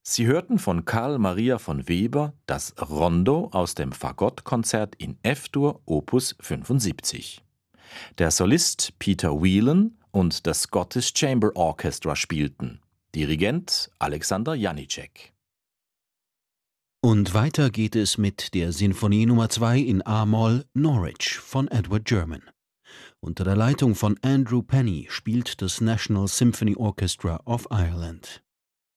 Sie hörten von Karl Maria von Weber das Rondo aus dem Fagottkonzert in F-Dur Opus 75. Der Solist Peter Whelan und das Scottish Chamber Orchestra spielten. Dirigent Alexander Janicek. Und weiter geht es mit der Sinfonie Nummer 2 in A-Moll Norwich von Edward German. Unter der Leitung von Andrew Penny spielt das National Symphony Orchestra of Ireland.